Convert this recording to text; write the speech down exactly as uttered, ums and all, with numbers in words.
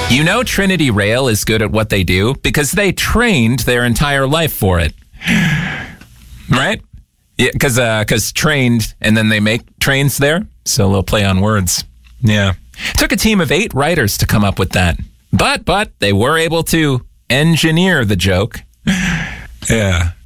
You know Trinity Rail is good at what they do because they trained their entire life for it. Right? Yeah, because uh, cause trained, and then they make trains there. So a little play on words. Yeah. It took a team of eight writers to come up with that. But, but they were able to engineer the joke. Yeah.